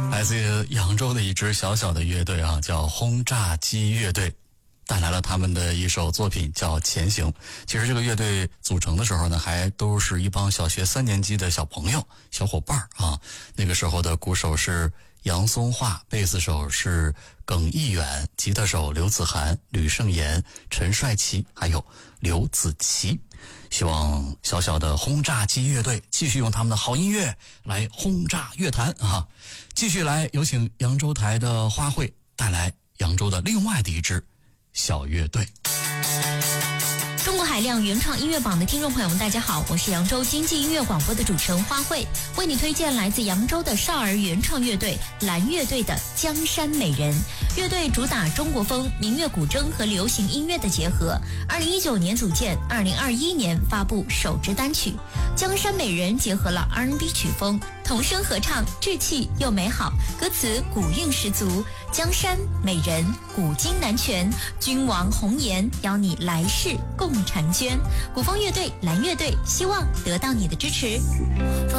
来自扬州的一支小小的乐队啊，叫轰炸机乐队，带来了他们的一首作品叫《前行》。其实这个乐队组成的时候呢，还都是一帮小学3年级的小朋友、小伙伴啊。那个时候的鼓手是杨松化，贝斯手是耿毅远，吉他手刘子涵、吕胜言、陈帅奇，还有刘子琪。希望小小的轰炸机乐队继续用他们的好音乐来轰炸乐坛啊！继续来有请扬州台的花卉带来扬州的另外的一支小乐队。 中国海量原创音乐榜的听众朋友们，大家好，我是扬州经济音乐广播的主持人花卉，为你推荐来自扬州的少儿原创乐队蓝乐队的《江山美人》。乐队主打中国风、民乐古筝和流行音乐的结合。2019年组建，2021年发布首支单曲《江山美人》，结合了 R&B 曲风，童声合唱，稚气又美好，歌词古韵十足。江山美人，古今难全，君王红颜，邀你来世共婵娟。古风乐队蓝乐队，希望得到你的支持。